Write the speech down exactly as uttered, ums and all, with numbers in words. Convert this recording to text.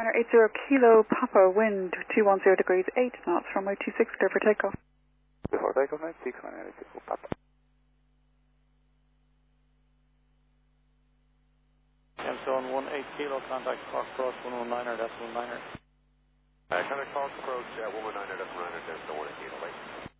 eight zero Kilo Papa, wind two one zero degrees eight knots, runway two six, clear for takeoff. Before takeoff, nine six nine eight zero Papa. Amazon one eight Kilo, contact Fox Cross one one niner, that's one niner. Uh, contact Fox Approach uh, one one niner, that's one niner, that's one eight Kilo, base.